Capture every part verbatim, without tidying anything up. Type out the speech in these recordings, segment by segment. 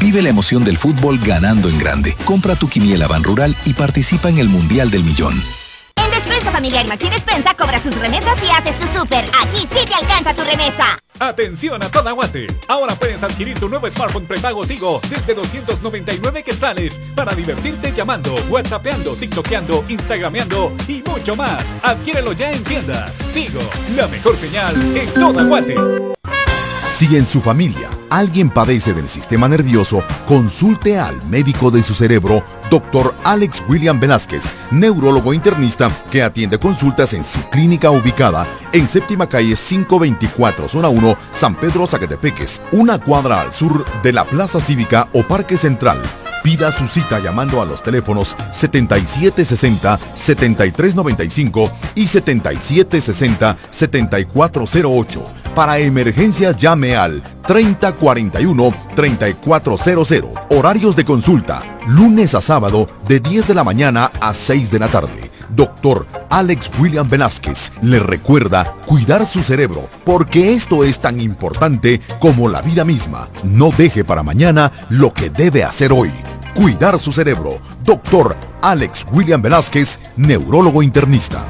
Vive la emoción del fútbol ganando en grande. Compra tu quiniela Banrural y participa en el Mundial del Millón. En Despensa Familiar Maxi Despensa cobra sus remesas y haces tu súper. Aquí sí te alcanza tu remesa. Atención a toda Guate. Ahora puedes adquirir tu nuevo smartphone prepago Tigo desde doscientos noventa y nueve quetzales para divertirte llamando, whatsappeando, tiktokeando, instagrameando y mucho más. Adquiérelo ya en tiendas. Tigo, la mejor señal en toda Guate. Si en su familia alguien padece del sistema nervioso, consulte al médico de su cerebro, doctor Alex William Velázquez, neurólogo internista que atiende consultas en su clínica ubicada en séptima calle quinientos veinticuatro, zona uno, San Pedro Zacatepeques, una cuadra al sur de la Plaza Cívica o Parque Central. Pida su cita llamando a los teléfonos setenta y siete sesenta, setenta y tres noventa y cinco y setenta y siete sesenta, setenta y cuatro cero ocho. Para emergencia llame al treinta cuarenta y uno, treinta y cuatro cero cero. Horarios de consulta, lunes a sábado de diez de la mañana a seis de la tarde. Doctor Alex William Velázquez le recuerda cuidar su cerebro, porque esto es tan importante como la vida misma. No deje para mañana lo que debe hacer hoy. Cuidar su cerebro. Doctor Alex William Velázquez, neurólogo internista.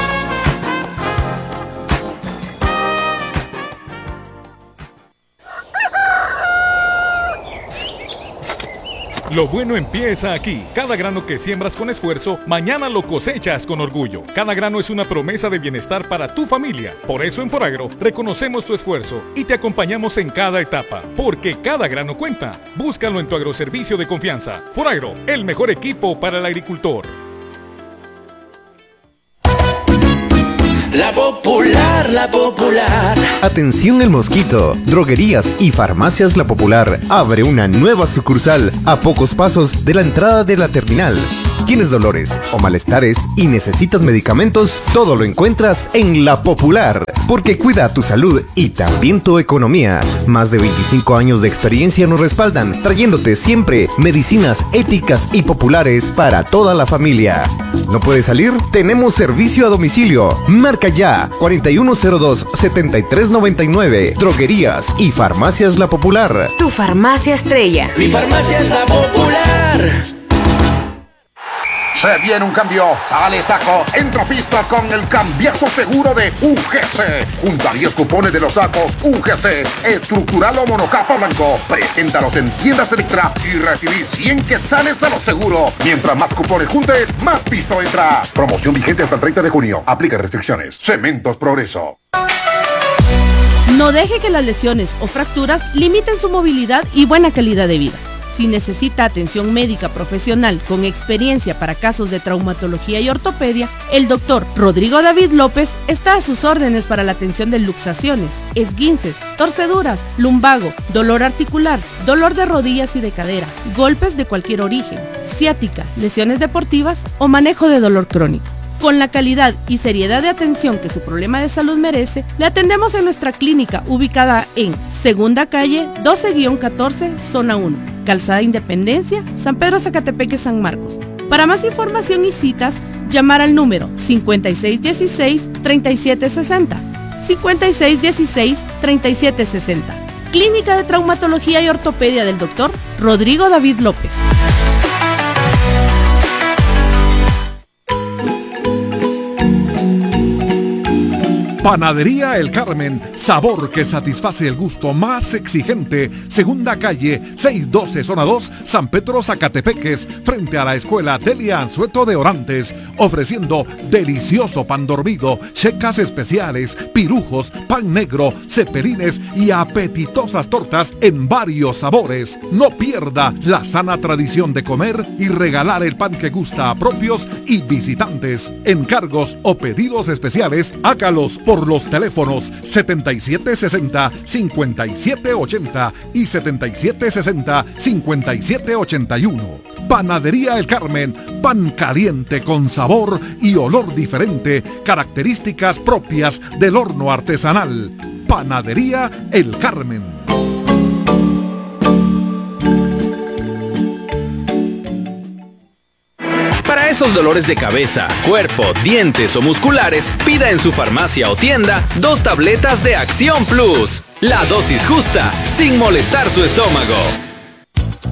Lo bueno empieza aquí. Cada grano que siembras con esfuerzo, mañana lo cosechas con orgullo. Cada grano es una promesa de bienestar para tu familia. Por eso en Foragro reconocemos tu esfuerzo y te acompañamos en cada etapa, porque cada grano cuenta. Búscalo en tu agroservicio de confianza. Foragro, el mejor equipo para el agricultor. La Popular, la Popular. Atención El Mosquito. Droguerías y Farmacias La Popular abre una nueva sucursal a pocos pasos de la entrada de la terminal. ¿Tienes dolores o malestares y necesitas medicamentos? Todo lo encuentras en La Popular, porque cuida tu salud y también tu economía. Más de veinticinco años de experiencia nos respaldan, trayéndote siempre medicinas éticas y populares para toda la familia. ¿No puedes salir? Tenemos servicio a domicilio. Marca ya cuarenta y uno cero dos, setenta y tres noventa y nueve. Droguerías y Farmacias La Popular. Tu farmacia estrella. Mi farmacia es La Popular. Se viene un cambio, sale saco, entra pista con el cambiazo seguro de U G C. Junta diez cupones de los sacos U G C, estructural o monocapa blanco. Preséntalos en tiendas Electra y recibir cien quetzales de lo seguro. Mientras más cupones juntes, más pisto entra. Promoción vigente hasta el treinta de junio. Aplica restricciones. Cementos Progreso. No deje que las lesiones o fracturas limiten su movilidad y buena calidad de vida. Si necesita atención médica profesional con experiencia para casos de traumatología y ortopedia, el doctor Rodrigo David López está a sus órdenes para la atención de luxaciones, esguinces, torceduras, lumbago, dolor articular, dolor de rodillas y de cadera, golpes de cualquier origen, ciática, lesiones deportivas o manejo de dolor crónico. Con la calidad y seriedad de atención que su problema de salud merece, le atendemos en nuestra clínica ubicada en Segunda Calle doce guión catorce, Zona uno, Calzada Independencia, San Pedro Zacatepeque, San Marcos. Para más información y citas, llamar al número cincuenta y seis dieciséis, treinta y siete sesenta, cincuenta y seis dieciséis, treinta y siete sesenta. Clínica de Traumatología y Ortopedia del doctor Rodrigo David López. Panadería El Carmen, sabor que satisface el gusto más exigente. Segunda calle, seiscientos doce, zona dos, San Pedro Zacatepeques, frente a la escuela Delia Anzueto de Orantes, ofreciendo delicioso pan dormido, checas especiales, pirujos, pan negro, cepelines y apetitosas tortas en varios sabores. No pierda la sana tradición de comer y regalar el pan que gusta a propios y visitantes. Encargos o pedidos especiales, hágalos por los teléfonos setenta y siete sesenta, cincuenta y siete ochenta y setenta y siete sesenta, cincuenta y siete ochenta y uno. Panadería El Carmen, pan caliente con sabor y olor diferente, características propias del horno artesanal. Panadería El Carmen. Para esos dolores de cabeza, cuerpo, dientes o musculares, pida en su farmacia o tienda dos tabletas de Acción Plus. La dosis justa, sin molestar su estómago.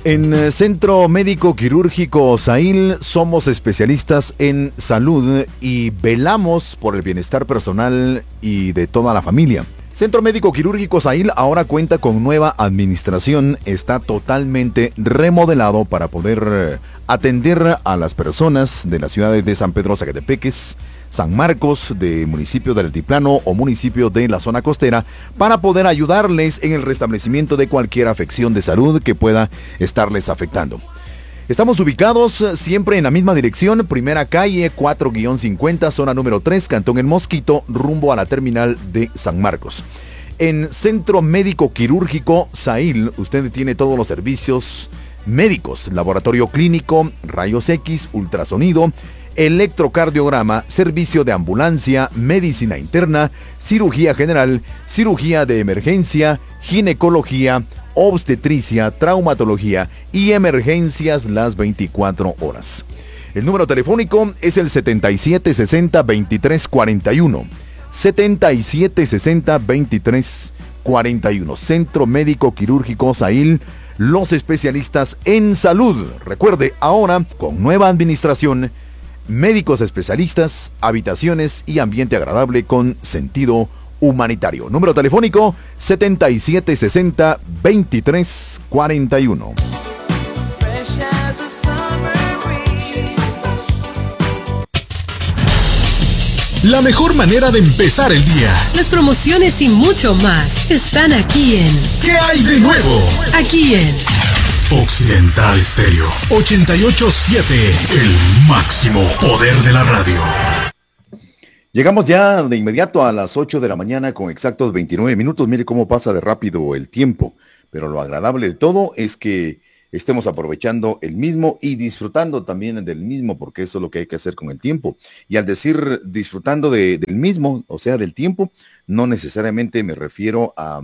En Centro Médico Quirúrgico Sahil somos especialistas en salud y velamos por el bienestar personal y de toda la familia. Centro Médico Quirúrgico Sahil ahora cuenta con nueva administración, está totalmente remodelado para poder atender a las personas de las ciudades de San Pedro Zacatepeques, San Marcos, de municipio del Altiplano o municipio de la zona costera, para poder ayudarles en el restablecimiento de cualquier afección de salud que pueda estarles afectando. Estamos ubicados siempre en la misma dirección, primera calle cuatro cincuenta, zona número tres, Cantón El Mosquito, rumbo a la terminal de San Marcos. En Centro Médico Quirúrgico Sahil, usted tiene todos los servicios médicos, laboratorio clínico, rayos X, ultrasonido, electrocardiograma, servicio de ambulancia, medicina interna, cirugía general, cirugía de emergencia, ginecología, obstetricia, traumatología y emergencias las veinticuatro horas. El número telefónico es el setenta y siete sesenta veintitrés cuarenta y uno. setenta y siete sesenta veintitrés cuarenta y uno. Centro Médico Quirúrgico Sahil, los especialistas en salud. Recuerde, ahora con nueva administración, médicos especialistas, habitaciones y ambiente agradable con sentido humanitario. Número telefónico setenta y siete sesenta veintitrés cuarenta y uno. La mejor manera de empezar el día. Las promociones y mucho más están aquí en ¿Qué hay de nuevo? Aquí en Occidental Stereo ochenta y ocho punto siete, el máximo poder de la radio. Llegamos ya de inmediato a las ocho de la mañana con exactos veintinueve minutos. Mire cómo pasa de rápido el tiempo. Pero lo agradable de todo es que estemos aprovechando el mismo y disfrutando también del mismo, porque eso es lo que hay que hacer con el tiempo. Y al decir disfrutando de, del mismo, o sea, del tiempo, no necesariamente me refiero a,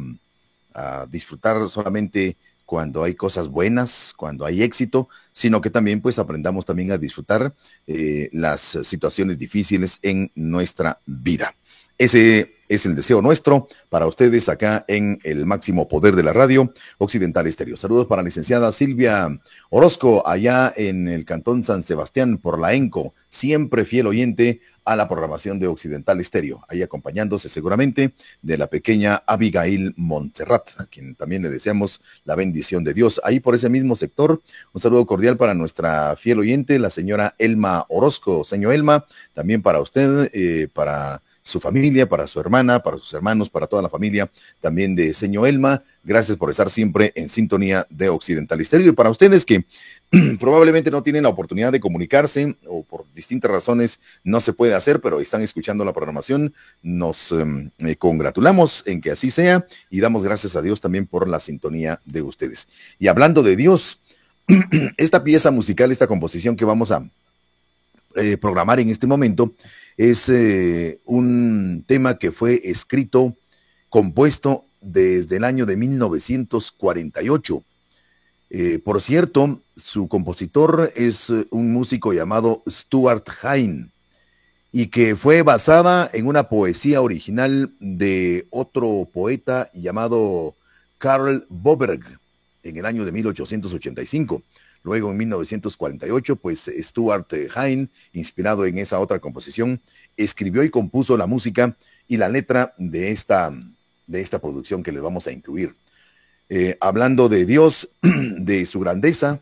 a disfrutar solamente cuando hay cosas buenas, cuando hay éxito, sino que también pues aprendamos también a disfrutar eh, las situaciones difíciles en nuestra vida. Ese es el deseo nuestro para ustedes acá en el máximo poder de la radio, Occidental Stereo. Saludos para la licenciada Silvia Orozco, allá en el Cantón San Sebastián, por la ENCO, siempre fiel oyente a la programación de Occidental Stereo, ahí acompañándose seguramente de la pequeña Abigail Montserrat, a quien también le deseamos la bendición de Dios. Ahí por ese mismo sector, un saludo cordial para nuestra fiel oyente, la señora Elma Orozco. Señor Elma, también para usted, eh, para su familia, para su hermana, para sus hermanos, para toda la familia también de señor Elma. Gracias por estar siempre en sintonía de Occidental Stereo. Y para ustedes que probablemente no tienen la oportunidad de comunicarse o por distintas razones no se puede hacer, pero están escuchando la programación, nos eh, congratulamos en que así sea y damos gracias a Dios también por la sintonía de ustedes. Y hablando de Dios, esta pieza musical, esta composición que vamos a eh, programar en este momento, es eh, un tema que fue escrito, compuesto desde el año de mil novecientos cuarenta y ocho. Eh, por cierto, su compositor es un músico llamado Stuart Hine y que fue basada en una poesía original de otro poeta llamado Karl Boberg en el año de mil ochocientos ochenta y cinco. Luego, en mil novecientos cuarenta y ocho, pues Stuart Hine, inspirado en esa otra composición, escribió y compuso la música y la letra de esta, de esta producción que les vamos a incluir. Eh, hablando de Dios, de su grandeza,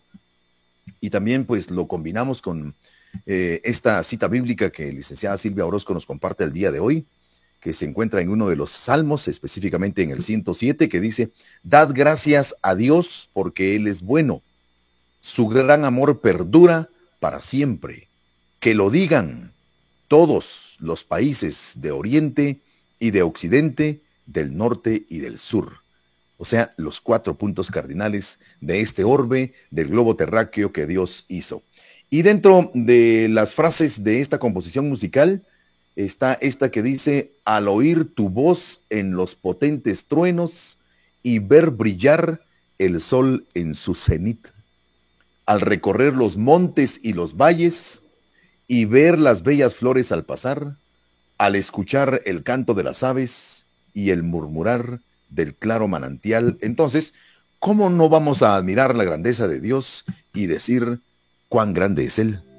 y también pues lo combinamos con eh, esta cita bíblica que la licenciada Silvia Orozco nos comparte el día de hoy, que se encuentra en uno de los salmos, específicamente en el ciento siete, que dice: «Dad gracias a Dios porque Él es bueno. Su gran amor perdura para siempre. Que lo digan todos los países de Oriente y de Occidente, del norte y del sur». O sea, los cuatro puntos cardinales de este orbe del globo terráqueo que Dios hizo. Y dentro de las frases de esta composición musical está esta que dice: «Al oír tu voz en los potentes truenos y ver brillar el sol en su cenit. Al recorrer los montes y los valles y ver las bellas flores al pasar, al escuchar el canto de las aves y el murmurar del claro manantial». Entonces, ¿cómo no vamos a admirar la grandeza de Dios y decir cuán grande es Él?